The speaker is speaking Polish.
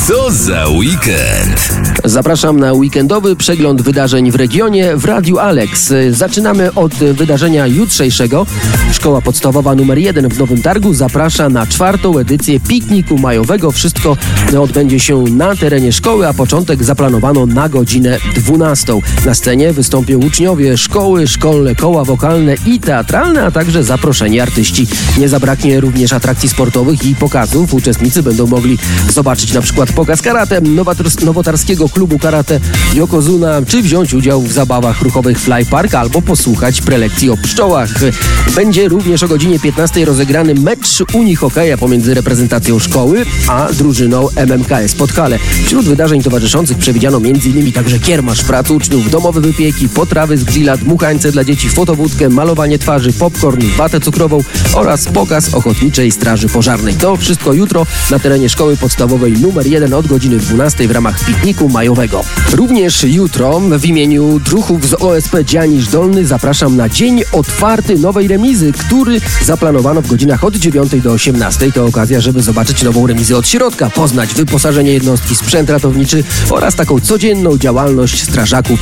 Co za weekend? Zapraszam na weekendowy przegląd wydarzeń w regionie w Radiu Alex. Zaczynamy od wydarzenia jutrzejszego. Szkoła podstawowa nr 1 w Nowym Targu zaprasza na 4. edycję pikniku majowego. Wszystko odbędzie się na terenie szkoły, a początek zaplanowano na godzinę 12. Na scenie wystąpią uczniowie szkoły, szkolne koła wokalne i teatralne, a także zaproszeni artyści. Nie zabraknie również atrakcji sportowych i pokazów. Uczestnicy będą mogli zobaczyć na przykład pokaz karate nowotarskiego klubu karate Yokozuna, czy wziąć udział w zabawach ruchowych Fly Park, albo posłuchać prelekcji o pszczołach. Będzie również o godzinie 15 rozegrany mecz unihokeja pomiędzy reprezentacją szkoły a drużyną MMKS Podhale. Wśród wydarzeń towarzyszących przewidziano m.in. także kiermasz prac uczniów, domowe wypieki, potrawy z grilla, dmuchańce dla dzieci, fotowódkę, malowanie twarzy, popcorn, watę cukrową oraz pokaz Ochotniczej Straży Pożarnej. To wszystko jutro na terenie szkoły podstawowej nr 1 od godziny 12 w ramach pikniku majowego. Również jutro w imieniu druhów z OSP Dzianisz Dolny zapraszam na dzień otwarty nowej remizy, który zaplanowano w godzinach od 9 do 18. To okazja, żeby zobaczyć nową remizę od środka, poznać wyposażenie jednostki, sprzęt ratowniczy oraz taką codzienną działalność strażaków